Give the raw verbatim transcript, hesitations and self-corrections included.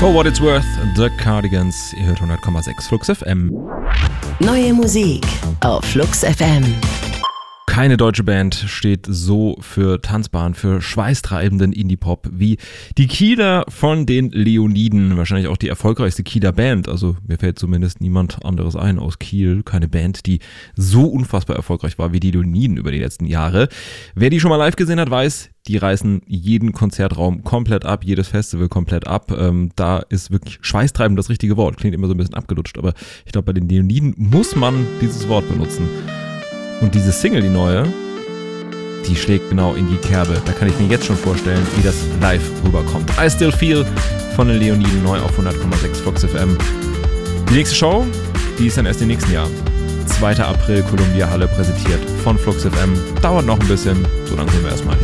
For What It's Worth, The Cardigans. Ihr hört hundert Komma sechs Flux F M. Neue Musik auf Flux F M. Keine deutsche Band steht so für tanzbaren, für schweißtreibenden Indie-Pop wie die Kieler von den Leoniden. Wahrscheinlich auch die erfolgreichste Kieler Band. Also mir fällt zumindest niemand anderes ein aus Kiel. Keine Band, die so unfassbar erfolgreich war wie die Leoniden über die letzten Jahre. Wer die schon mal live gesehen hat, weiß, die reißen jeden Konzertraum komplett ab, jedes Festival komplett ab. Ähm, da ist wirklich schweißtreibend das richtige Wort. Klingt immer so ein bisschen abgelutscht, aber ich glaube, bei den Leoniden muss man dieses Wort benutzen. Und diese Single, die neue, die schlägt genau in die Kerbe. Da kann ich mir jetzt schon vorstellen, wie das live rüberkommt. I Still Feel von den Leoniden, neu auf hundert Komma sechs Flux F M. Die nächste Show, die ist dann erst im nächsten Jahr. zweiter April, Columbia Halle, präsentiert von Flux F M. Dauert noch ein bisschen, so lange sehen wir erstmal.